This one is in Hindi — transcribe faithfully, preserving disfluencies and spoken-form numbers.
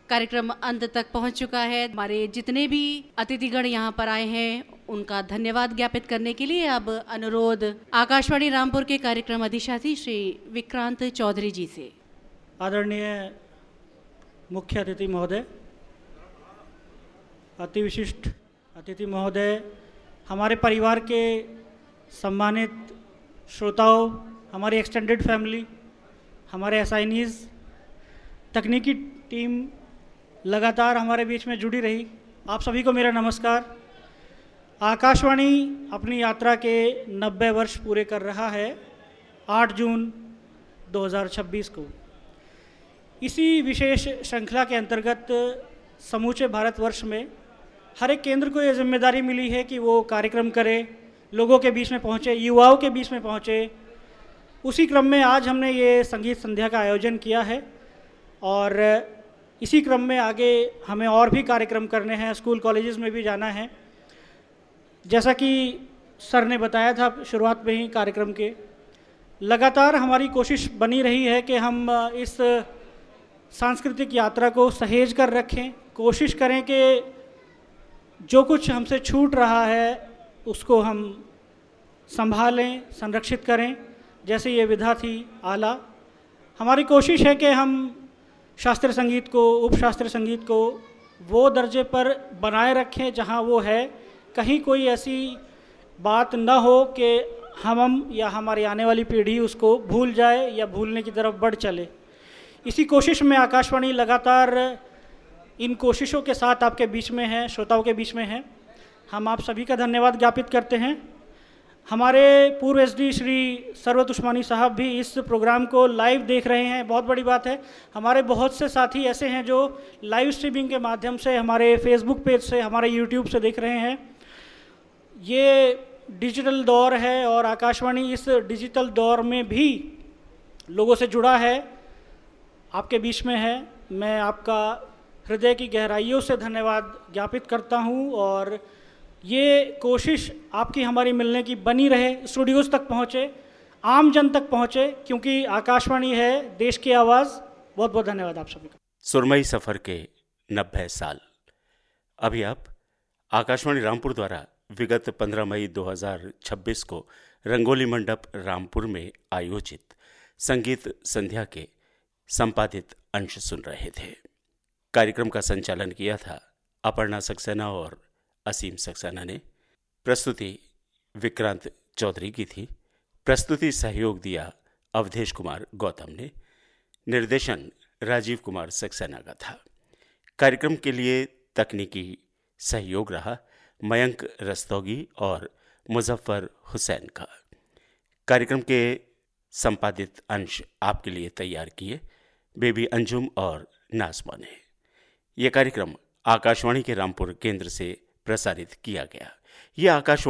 कार्यक्रम अंत तक पहुंच चुका है। हमारे जितने भी अतिथिगण यहाँ पर आए हैं उनका धन्यवाद ज्ञापित करने के लिए अब अनुरोध आकाशवाणी रामपुर के कार्यक्रम अधिशासी श्री विक्रांत चौधरी जी से। आदरणीय मुख्य अतिथि महोदय, अति विशिष्ट अतिथि महोदय, हमारे परिवार के सम्मानित श्रोताओं, हमारी एक्सटेंडेड फैमिली, हमारे असाइनीज़, तकनीकी टीम लगातार हमारे बीच में जुड़ी रही, आप सभी को मेरा नमस्कार। आकाशवाणी अपनी यात्रा के नब्बे वर्ष पूरे कर रहा है आठ जून दो हज़ार छब्बीस को। इसी विशेष श्रृंखला के अंतर्गत समूचे भारतवर्ष में हर एक केंद्र को ये जिम्मेदारी मिली है कि वो कार्यक्रम करे, लोगों के बीच में पहुँचे, युवाओं के बीच में पहुँचे। उसी क्रम में आज हमने ये संगीत संध्या का आयोजन किया है और इसी क्रम में आगे हमें और भी कार्यक्रम करने हैं, स्कूल कॉलेजेस में भी जाना है। जैसा कि सर ने बताया था शुरुआत में ही कार्यक्रम के, लगातार हमारी कोशिश बनी रही है कि हम इस सांस्कृतिक यात्रा को सहेज कर रखें, कोशिश करें कि जो कुछ हमसे छूट रहा है उसको हम संभालें, संरक्षित करें। जैसे ये विधा थी आला, हमारी कोशिश है कि हम शास्त्रीय संगीत को, उपशास्त्रीय संगीत को वो दर्जे पर बनाए रखें जहाँ वो है। कहीं कोई ऐसी बात न हो कि हम या हमारी आने वाली पीढ़ी उसको भूल जाए या भूलने की तरफ बढ़ चले। इसी कोशिश में आकाशवाणी लगातार इन कोशिशों के साथ आपके बीच में है, श्रोताओं के बीच में है। हम आप सभी का धन्यवाद ज्ञापित करते हैं। हमारे पूर्व एसडी श्री सरवत उस्मानी साहब भी इस प्रोग्राम को लाइव देख रहे हैं, बहुत बड़ी बात है। हमारे बहुत से साथी ऐसे हैं जो लाइव स्ट्रीमिंग के माध्यम से, हमारे फेसबुक पेज से, हमारे यूट्यूब से देख रहे हैं। ये डिजिटल दौर है और आकाशवाणी इस डिजिटल दौर में भी लोगों से जुड़ा है, आपके बीच में है। मैं आपका हृदय की गहराइयों से धन्यवाद ज्ञापित करता हूँ और ये कोशिश आपकी हमारी मिलने की बनी रहे, स्टूडियोज़ तक पहुँचे, आम जन तक पहुँचे, क्योंकि आकाशवाणी है देश की आवाज़। बहुत बहुत धन्यवाद आप सभी का। सुरमई सफ़र के नब्बे साल। अभी आप आकाशवाणी रामपुर द्वारा विगत पंद्रह मई दो हज़ार छब्बीस को रंगोली मंडप रामपुर में आयोजित संगीत संध्या के संपादित अंश सुन रहे थे। कार्यक्रम का संचालन किया था अपर्णा सक्सेना और असीम सक्सेना ने। प्रस्तुति विक्रांत चौधरी की थी। प्रस्तुति सहयोग दिया अवधेश कुमार गौतम ने। निर्देशन राजीव कुमार सक्सेना का था। कार्यक्रम के लिए तकनीकी सहयोग रहा मयंक रस्तोगी और मुजफ्फर हुसैन का। कार्यक्रम के संपादित अंश आपके लिए तैयार किए बेबी अंजुम और नाज़मा ने। यह कार्यक्रम आकाशवाणी के रामपुर केंद्र से प्रसारित किया गया। यह आकाशवाणी